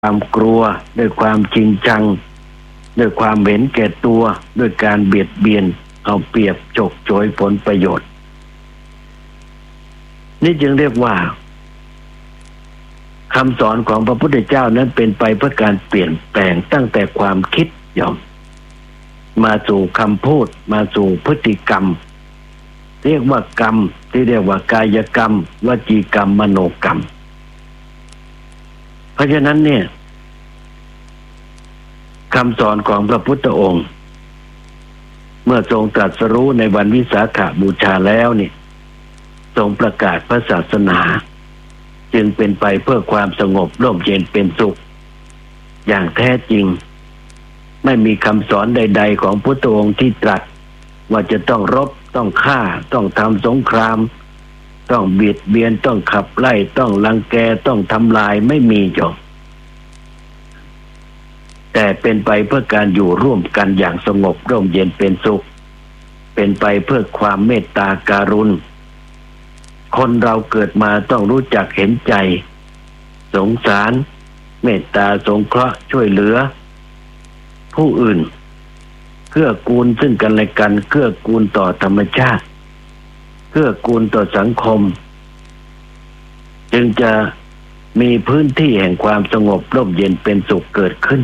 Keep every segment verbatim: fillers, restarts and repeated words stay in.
ความกลัวด้วยความจริงจังด้วยความเห็นแก่ตัวด้วยการเบียดเบียนเอาเปรียบฉกฉวยผลประโยชน์นี่จึงเรียกว่าคำสอนของพระพุทธเจ้านั้นเป็นไปเพื่อการเปลี่ยนแปลงตั้งแต่ความคิดยอมมาสู่คำพูดมาสู่พฤติกรรมเรียกว่ากรรมที่เรียกว่ากายกรรมวจีกรรมมโนกรรมเพราะฉะนั้นเนี่ยคำสอนของพระพุทธองค์เมื่อทรงตรัสรู้ในวันวิสาขบูชาแล้วเนี่ยทรงประกาศพระศาสนาจึงเป็นไปเพื่อความสงบร่มเย็นเป็นสุขอย่างแท้จริงไม่มีคำสอนใดๆของพุทธองค์ที่ตรัสว่าจะต้องรบต้องฆ่าต้องทำสงครามต้องเบียดเบียนต้องขับไล่ต้องรังแกต้องทำลายไม่มีจบแต่เป็นไปเพื่อการอยู่ร่วมกันอย่างสงบร่มเย็นเป็นสุขเป็นไปเพื่อความเมตตาการุณคนเราเกิดมาต้องรู้จักเห็นใจสงสารเมตตาสงเคราะห์ช่วยเหลือผู้อื่นเกื้อกูลซึ่งกันและกันเกื้อกูลต่อธรรมชาติเกื้อกูลต่อสังคมจึงจะมีพื้นที่แห่งความสงบร่มเย็นเป็นสุขเกิดขึ้น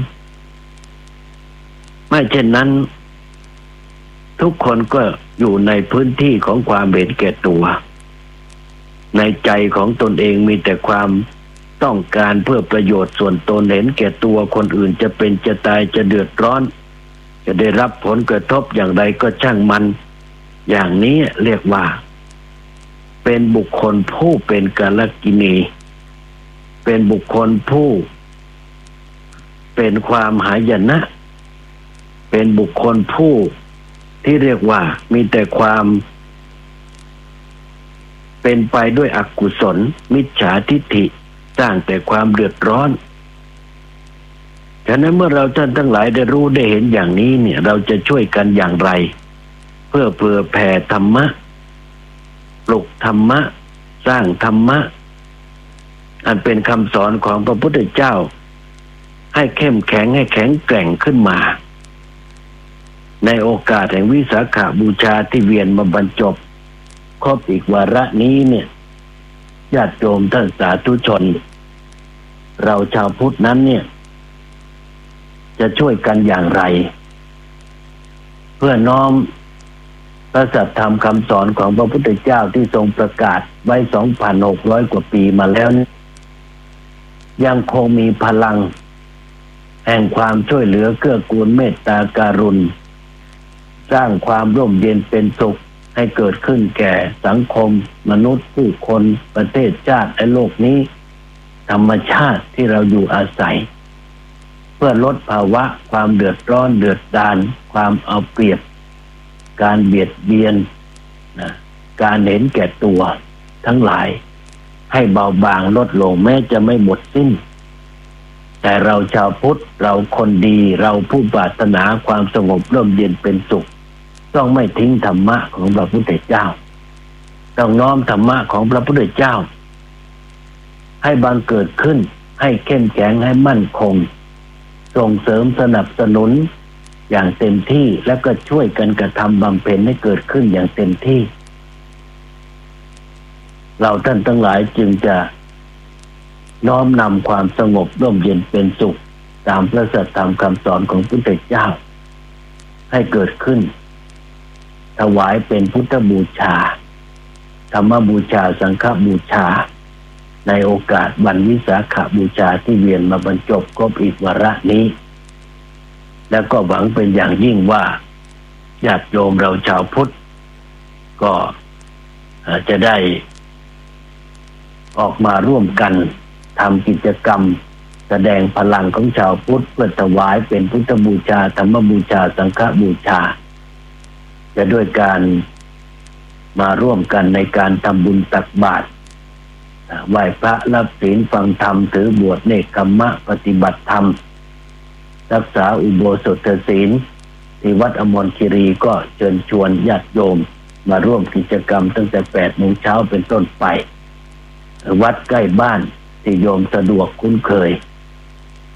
ไม่เช่นนั้นทุกคนก็อยู่ในพื้นที่ของความเห็นแก่ตัวในใจของตนเองมีแต่ความต้องการเพื่อประโยชน์ส่วนตนเห็นแก่ตัวคนอื่นจะเป็นจะตายจะเดือดร้อนจะได้รับผลกระทบอย่างไรก็ช่างมันอย่างนี้เรียกว่าเป็นบุคคลผู้เป็นกาลกิณีเป็นบุคคลผู้เป็นความหายนะเป็นบุคคลผู้ที่เรียกว่ามีแต่ความเป็นไปด้วยอกุศลมิจฉาทิฏฐิสร้างแต่ความเดือดร้อนฉะนั้นเมื่อเราท่านทั้งหลายได้รู้ได้เห็นอย่างนี้เนี่ยเราจะช่วยกันอย่างไรเพื่อเผื่อแผ่ธรรมะปลุกธรรมะสร้างธรรมะอันเป็นคำสอนของพระพุทธเจ้าให้เข้มแข็งให้แข็งแกร่งขึ้นมาในโอกาสแห่งวิสาขบูชาที่เวียนมาบรรจบครบอีกวาระนี้เนี่ยญาติโยมท่านสาธุชนเราชาวพุทธนั้นเนี่ยจะช่วยกันอย่างไรเพื่อน้อมพระสัทธรรมคำสอนของพระพุทธเจ้าที่ทรงประกาศไว้ สองพันหกร้อย กว่าปีมาแล้วยังคงมีพลังแห่งความช่วยเหลือเกื้อกูลเมตตาการุณสร้างความร่มเย็นเป็นสุขให้เกิดขึ้นแก่สังคมมนุษย์ผู้คนประเทศชาติและโลกนี้ธรรมชาติที่เราอยู่อาศัยเพื่อลดภาวะความเดือดร้อนเดือดดาลความเอาเปรียบการเบียดเบียนนะการเห็นแก่ตัวทั้งหลายให้เบาบางลดลงแม้จะไม่หมดสิ้นแต่เราชาวพุทธเราคนดีเราผู้ปรารถนาความสงบร่มเย็นเป็นสุขต้องไม่ทิ้งธรรมะของพระพุทธเจ้าต้องน้อมธรรมะของพระพุทธเจ้าให้บังเกิดขึ้นให้เข้มแข็งให้มั่นคงส่งเสริมสนับสนุนอย่างเต็มที่แล้วก็ช่วยกันกระทำบำเพ็ญให้เกิดขึ้นอย่างเต็มที่เราท่านทั้งหลายจึงจะน้อมนำความสงบร่มเย็นเป็นสุขตามพระสัทธรรมคำสอนของพระพุทธเจ้าให้เกิดขึ้นถวายเป็นพุทธบูชาธรรมบูชาสังฆบูชาในโอกาสวันวิสาขบูชาที่เวียนมาบรรจบครบอีกวาระนี้แล้วก็หวังเป็นอย่างยิ่งว่าญาติโยมเราชาวพุทธก็จะได้ออกมาร่วมกันทำกิจกรรมแสดงพลังของชาวพุทธเพื่อถวายเป็นพุทธบูชาธรรมบูชาสังฆบูชาจะด้วยการมาร่วมกันในการทำบุญตักบาตรไหว้พระรับศีลฟังธรรมถือบวชเนกขัมมะปฏิบัติธรรมรักษาอุโบสถศีลที่วัดอมรคีรีก็เชิญชวนญาติโยมมาร่วมกิจกรรมตั้งแต่แปดโมงเช้าเป็นต้นไปวัดใกล้บ้านที่โยมสะดวกคุ้นเคย